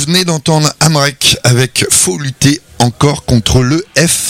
venez d'entendre Amrek avec Faut lutter encore contre le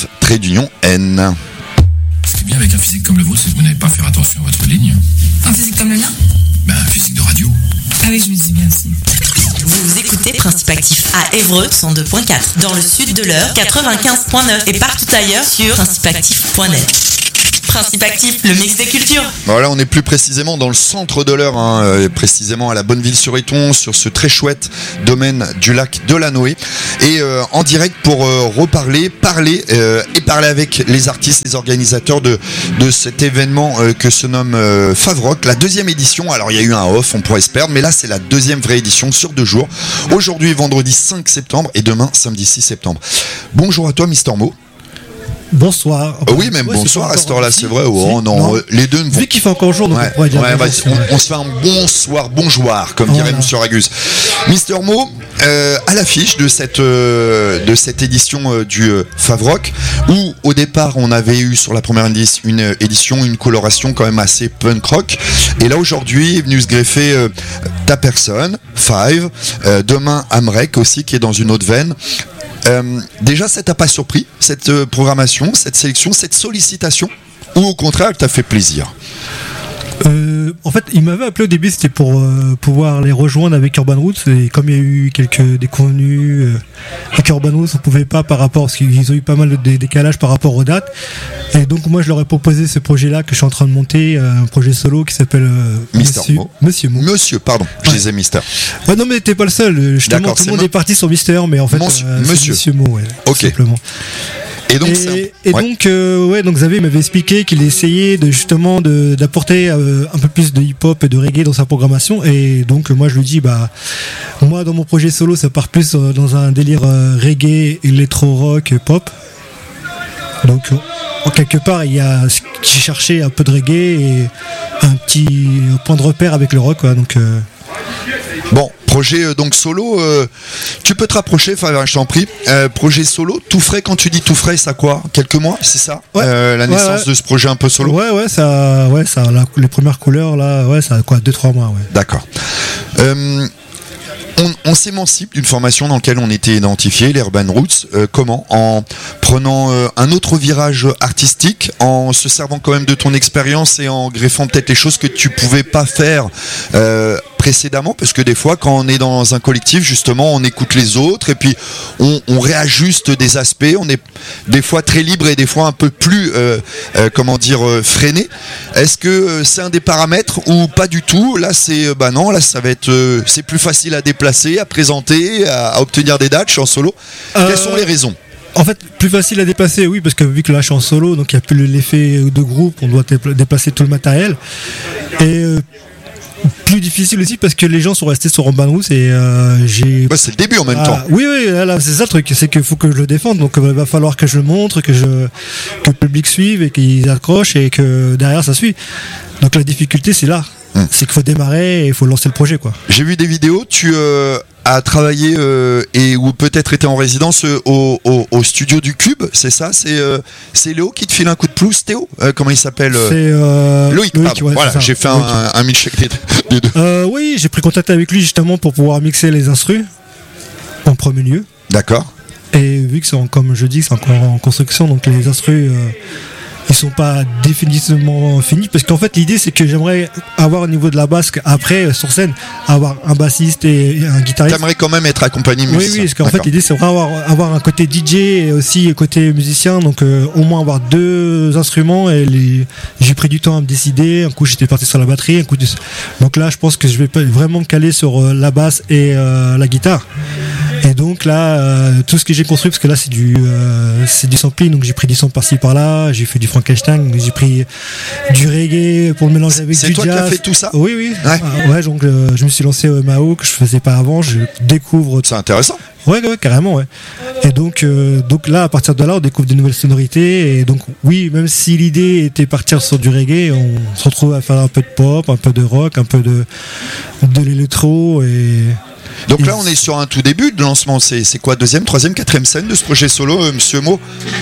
F-N. Ce qui est bien avec un physique comme le vôtre, c'est que vous n'allez pas faire attention à votre ligne. Un physique comme le mien ? Un physique de radio. Ah oui, je me dis bien aussi. Vous écoutez Principe Actif à Évreux 102.4, dans le sud de l'Eure 95.9 et partout ailleurs sur principeactif.net. Principe Actif, le mix des cultures. Voilà, on est plus précisément dans le centre de l'Eure, précisément à la Bonneville-sur-Iton, sur ce très chouette domaine du lac de la Noé. Et en direct pour parler avec les artistes, les organisateurs de cet événement que se nomme Favrock, la deuxième édition. Alors il y a eu un off, on pourrait se perdre, mais là c'est la deuxième vraie édition sur 2 jours. Aujourd'hui, vendredi 5 septembre et demain, samedi 6 septembre. Bonjour à toi, Mister Mo. Bonsoir. Oui, même bonsoir à cette heure-là, c'est vrai. Oh, non, les deux ne vont... Vu qu'il fait encore jour, donc on pourrait dire on se fait un bonsoir, bonjour, comme dirait Monsieur Ragus. Mister Mo, à l'affiche de cette édition du Favrock, où au départ on avait eu sur la première édition une coloration quand même assez punk rock, et là aujourd'hui est venu se greffer ta personne, Five, demain Amrek aussi qui est dans une autre veine. Déjà, ça t'a pas surpris, cette programmation, cette sélection, cette sollicitation, ou au contraire, elle t'a fait plaisir? En fait, il m'avait appelé au début, c'était pour pouvoir les rejoindre avec Urban Roots, et comme il y a eu quelques déconvenus avec Urban Roots, on pouvait pas parce qu'ils ont eu pas mal de décalage par rapport aux dates, et donc moi je leur ai proposé ce projet-là que je suis en train de monter, un projet solo qui s'appelle Monsieur Mo. Monsieur, pardon, je disais Mister. Ouais, non mais t'es pas le seul, justement, tout le monde est parti sur Mister, mais en fait Monsieur Mo, ouais, ok. Tout simplement. Et donc, donc Xavier m'avait expliqué qu'il essayait d'apporter un peu plus de hip-hop et de reggae dans sa programmation, et donc moi je lui dis moi dans mon projet solo ça part plus dans un délire reggae, électro-rock, pop. Donc en quelque part j'ai cherché un peu de reggae et un petit point de repère avec le rock, quoi, donc bon, projet donc solo, tu peux te rapprocher, je t'en prie. Projet solo, tout frais. Quand tu dis tout frais, ça quoi? Quelques mois, c'est ça? La naissance de ce projet un peu solo. Ouais, ça les premières couleurs là, ça a quoi, 2-3 mois, ouais. D'accord. On s'émancipe d'une formation dans laquelle on était identifié, les Urban Roots. Comment? En prenant un autre virage artistique, en se servant quand même de ton expérience et en greffant peut-être les choses que tu pouvais pas faire précédemment, parce que des fois quand on est dans un collectif justement on écoute les autres et puis on réajuste des aspects, on est des fois très libre et des fois un peu plus freiné. Est-ce que c'est un des paramètres ou pas du tout? Là c'est non, là ça va être c'est plus facile à déplacer, à présenter, à obtenir des dates. Je suis en solo. Quelles sont les raisons? En fait, plus facile à déplacer, oui, parce que vu que là je suis en solo, donc il n'y a plus l'effet de groupe, on doit déplacer tout le matériel. Et plus difficile aussi parce que les gens sont restés sur Urban Roots et c'est le début en même temps. Oui, là, c'est ça le truc, c'est qu'il faut que je le défende, donc il va falloir que je le montre, que le public suive et qu'ils accrochent et que derrière ça suit. Donc la difficulté c'est là. C'est qu'il faut démarrer et il faut lancer le projet, quoi. J'ai vu des vidéos, tu as travaillé ou peut-être été en résidence au studio du Cube, c'est ça? C'est Léo qui te file un coup de pouce, Théo? Comment il s'appelle? C'est Loïc, pardon. Ouais, voilà, j'ai fait un milkshake des deux. Oui, j'ai pris contact avec lui justement pour pouvoir mixer les instrus en premier lieu. D'accord. Et vu que comme je dis, c'est encore en construction, donc les instrus ils sont pas définitivement finis, parce qu'en fait l'idée c'est que j'aimerais avoir au niveau de la basse, après sur scène avoir un bassiste et un guitariste. T'aimerais quand même être accompagné musicien. Oui, parce qu'en fait l'idée c'est vraiment avoir un côté DJ et aussi un côté musicien, donc au moins avoir 2 instruments, et j'ai pris du temps à me décider. Un coup j'étais parti sur la batterie, donc là je pense que je vais vraiment me caler sur la basse et la guitare. Et donc là, tout ce que j'ai construit, parce que là c'est du sampling, donc j'ai pris du son par-ci par-là, j'ai fait du Frankenstein, j'ai pris du reggae pour le mélanger avec du jazz. C'est toi qui as fait tout ça? Oui. Ouais, donc je me suis lancé au Mao que je faisais pas avant, je découvre. C'est intéressant. Ouais, carrément, ouais. Et donc là, à partir de là, on découvre des nouvelles sonorités, et donc oui, même si l'idée était partir sur du reggae, on se retrouve à faire un peu de pop, un peu de rock, un peu de l'électro et. Donc là, on est sur un tout début de lancement. C'est quoi, 2e, 3e, 4e scène de ce projet solo, Monsieur Mo?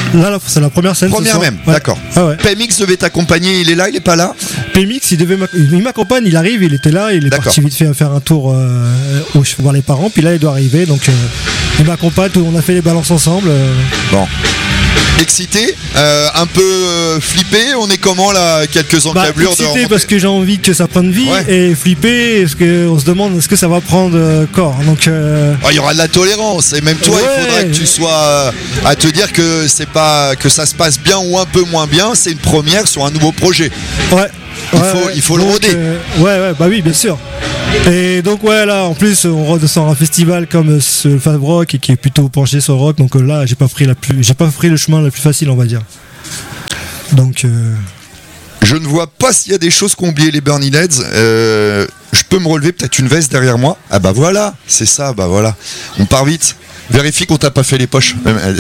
Là, c'est la première scène. Première ce soir. même, Ouais. d'accord. Ah ouais. PMX devait t'accompagner, il est là, il est pas là? PMX, il m'accompagne, il arrive, il était là, il est D'accord. parti vite fait faire un tour voir les parents, puis là il doit arriver, donc il m'accompagne, on a fait les balances ensemble. Bon. Excité, un peu flippé, on est comment là? Quelques encablures de excité remonter. parce que j'ai envie que ça prenne vie, Ouais. et flippé parce qu'on se demande est-ce que ça va prendre corps. Donc Il y aura de la tolérance et même toi Ouais. il faudra que tu sois à te dire que c'est pas que ça se passe bien ou un peu moins bien, c'est une première sur un nouveau projet. ouais. Il faut le Donc, roder. Ouais, bah oui, bien sûr. Et donc ouais, là en plus on rôde sur un festival comme ce Fab Rock et qui est plutôt penché sur le rock, donc là j'ai pas pris le chemin le plus facile, on va dire. Donc Je ne vois pas s'il y a des choses qu'ont oublié les Burning Heads. Je peux me relever peut-être une veste derrière moi. Ah bah voilà, c'est ça, bah voilà. On part vite. Vérifie qu'on t'a pas fait les poches.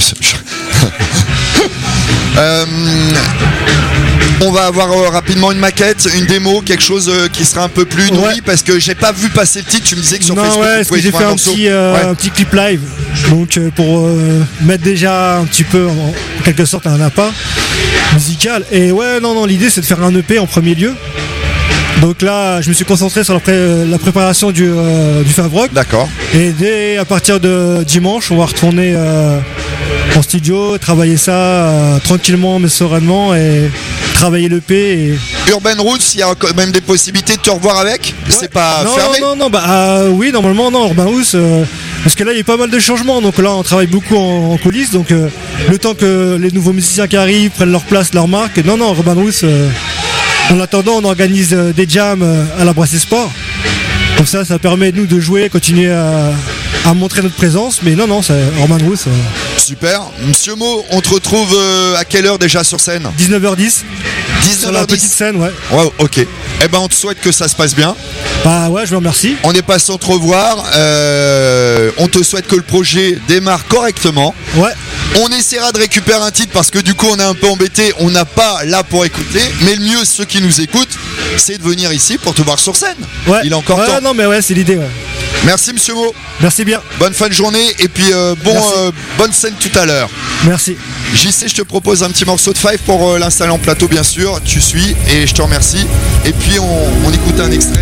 On va avoir rapidement une maquette, une démo, quelque chose qui sera un peu plus nourri, Ouais. parce que j'ai pas vu passer le titre. Tu me disais que sur non, Facebook ouais, vous parce que pouvez j'ai trouver fait morceau. un petit clip live, donc pour mettre déjà un petit peu en quelque sorte un appât musical. Et ouais, non, l'idée c'est de faire un EP en premier lieu. Donc là, je me suis concentré sur la préparation du Fab Rock. D'accord. Et à partir de dimanche, on va retourner en studio, travailler ça tranquillement mais sereinement et travailler l'EP. Et... Urban Roots, il y a quand même des possibilités de te revoir avec. C'est pas fermé. Non, oui, normalement, non, Urban House, parce que là, il y a pas mal de changements, donc là, on travaille beaucoup en coulisses, donc le temps que les nouveaux musiciens qui arrivent prennent leur place, leur marque, non, Urban House, en attendant, on organise des jams à la Brasserie Sport, comme ça permet nous de jouer, continuer à montrer notre présence, mais non, c'est Urban House. Super. Monsieur Mo, on te retrouve à quelle heure déjà sur scène? 19h10, sur la petite scène, ouais. Ouais, ok. Eh ben, on te souhaite que ça se passe bien. Bah ouais, je vous remercie. On n'est pas sans te revoir. On te souhaite que le projet démarre correctement. Ouais. On essaiera de récupérer un titre parce que du coup on est un peu embêté, on n'a pas là pour écouter. Mais le mieux, ceux qui nous écoutent, c'est de venir ici pour te voir sur scène. Ouais. Il est encore temps. Non, mais ouais, c'est l'idée, ouais. Merci Monsieur Mo. Merci bien. Bonne fin de journée et puis bonne scène tout à l'heure. Merci. JC, je te propose un petit morceau de Five pour l'installer en plateau bien sûr. Tu suis et je te remercie. Et puis on écoute un extrait.